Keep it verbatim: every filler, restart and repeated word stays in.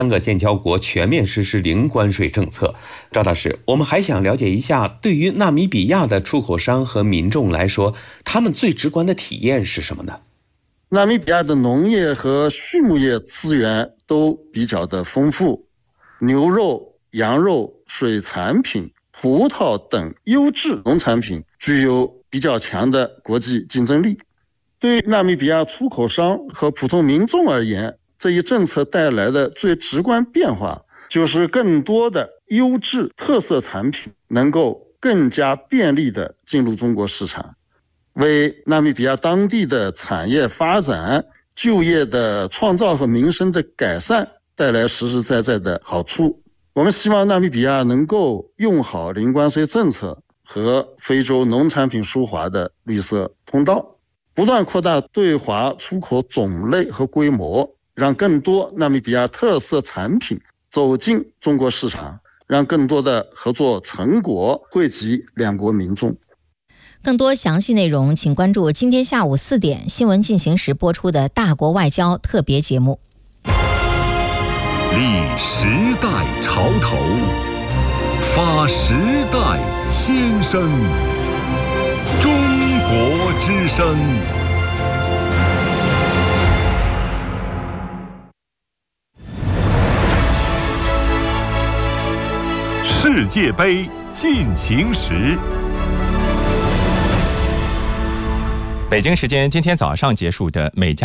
三个建交国全面实施零关税政策。赵大使，我们还想了解一下，对于纳米比亚的出口商和民众来说，他们最直观的体验是什么呢？ 纳米比亚的农业和畜牧业资源都比较的丰富，牛肉、羊肉、水产品、葡萄等优质农产品具有比较强的国际竞争力。对纳米比亚出口商和普通民众而言，这一政策带来的最直观变化，就是更多的优质特色产品能够更加便利地进入中国市场，为纳米比亚当地的产业发展、就业的创造和民生的改善带来实实在在的好处。我们希望纳米比亚能够用好零关税政策和非洲农产品输华的绿色通道，不断扩大对华出口种类和规模，让更多纳米比亚特色产品走进中国市场，让更多的合作成果惠及两国民众。 更多详细内容，请关注今天下午四点新闻进行时播出的大国外交特别节目。 立时代潮头，发时代先声，中国之声。世界杯进行时。 北京时间今天早上结束的美加